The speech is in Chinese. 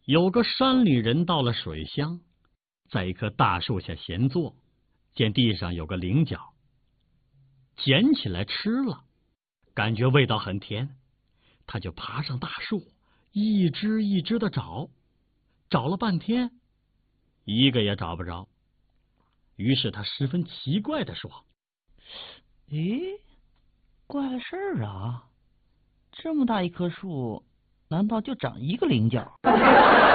有个山里人到了水乡，在一棵大树下闲坐，见地上有个菱角，捡起来吃了，感觉味道很甜，他就爬上大树，一只一只的找，找了半天，一个也找不着。于是他十分奇怪地说： 咦，怪了事儿啊！这么大一棵树，难道就长一个菱角？